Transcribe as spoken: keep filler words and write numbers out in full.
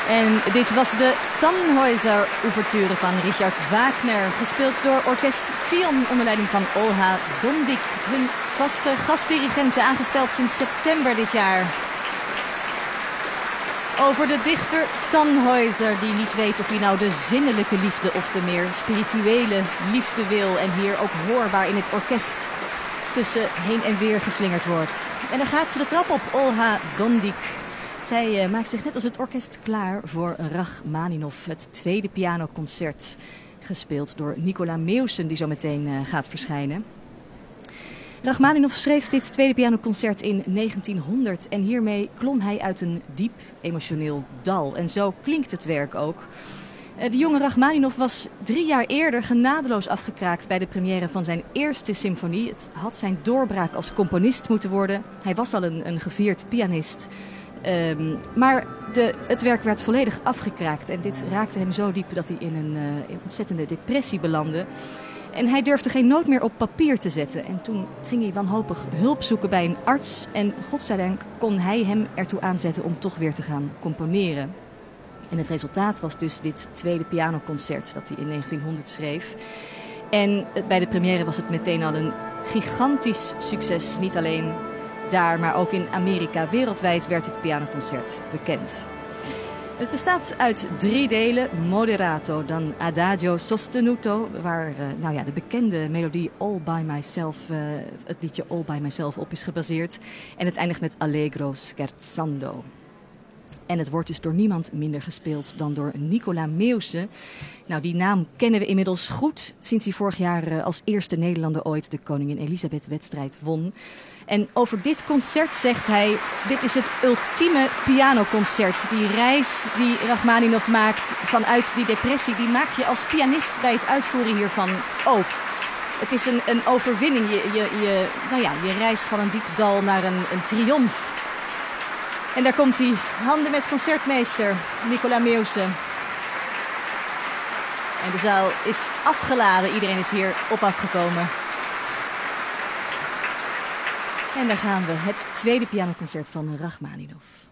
En dit was de Tannhäuser-ouverture van Richard Wagner, gespeeld door orkest Fion onder leiding van Olha Dondik, hun vaste gastdirigente, aangesteld sinds september dit jaar. Over de dichter Tannhäuser, die niet weet of hij nou de zinnelijke liefde of de meer spirituele liefde wil. En hier ook hoorbaar in het orkest tussen heen en weer geslingerd wordt. En dan gaat ze de trap op, Olha Dondik. Zij uh, maakt zich net als het orkest klaar voor Rachmaninov, het tweede pianoconcert. Gespeeld door Nicola Meeuwsen, die zo meteen uh, gaat verschijnen. Rachmaninov schreef dit tweede pianoconcert in negentienhonderd en hiermee klom hij uit een diep emotioneel dal. En zo klinkt het werk ook. De jonge Rachmaninov was drie jaar eerder genadeloos afgekraakt bij de première van zijn eerste symfonie. Het had zijn doorbraak als componist moeten worden. Hij was al een, een gevierd pianist. Um, maar de, het werk werd volledig afgekraakt en dit raakte hem zo diep dat hij in een uh, ontzettende depressie belandde. En hij durfde geen noot meer op papier te zetten. En toen ging hij wanhopig hulp zoeken bij een arts. En godzijdank kon hij hem ertoe aanzetten om toch weer te gaan componeren. En het resultaat was dus dit tweede pianoconcert dat hij in negentienhonderd schreef. En bij de première was het meteen al een gigantisch succes. Niet alleen daar, maar ook in Amerika. Wereldwijd werd het pianoconcert bekend. Het bestaat uit drie delen. Moderato, dan Adagio sostenuto, waar uh, nou ja, de bekende melodie All By Myself, uh, het liedje All By Myself op is gebaseerd. En het eindigt met Allegro scherzando. En het wordt dus door niemand minder gespeeld dan door Nicola Meeuwsen. Nou, die naam kennen we inmiddels goed, sinds hij vorig jaar uh, als eerste Nederlander ooit de Koningin Elisabeth-wedstrijd won. En over dit concert zegt hij: dit is het ultieme pianoconcert. Die reis die Rachmaninov maakt vanuit die depressie, die maak je als pianist bij het uitvoeren hiervan ook. Het is een, een overwinning. Je, je, je, nou ja, je reist van een diep dal naar een, een triomf. En daar komt hij, handen met concertmeester Nicola Meeuwsen. En de zaal is afgeladen, iedereen is hier op afgekomen. En daar gaan we, het tweede pianoconcert van Rachmaninov.